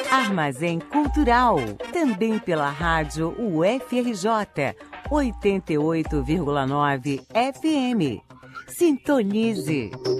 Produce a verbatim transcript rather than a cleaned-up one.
Armazém Cultural, também pela rádio U F R J, oitenta e oito vírgula nove F M. Sintonize.